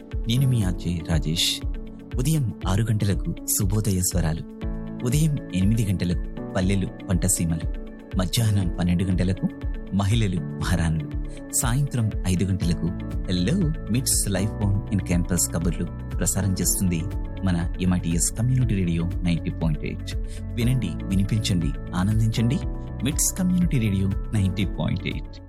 నేను మీ ఆర్జే రాజేష్. ఉదయం 6 గంటలకు శుభోదయ స్వరాలు, ఉదయం 8 గంటలకు పల్లెలు పంటసీమలు, మధ్యాహ్నం 12 గంటలకు మహిళలు మహారాణులు, సాయంత్రం 5 గంటలకు హెల్లో మిట్స్ లైఫ్ ఫోన్ ఇన్ క్యాంపస్ కబుర్లు ప్రసారం చేస్తుంది మన MITS కమ్యూనిటీ రేడియో 90.8. వినండి, వినిపించండి, ఆనందించండి. మిట్స్ కమ్యూనిటీ రేడియో 90.8.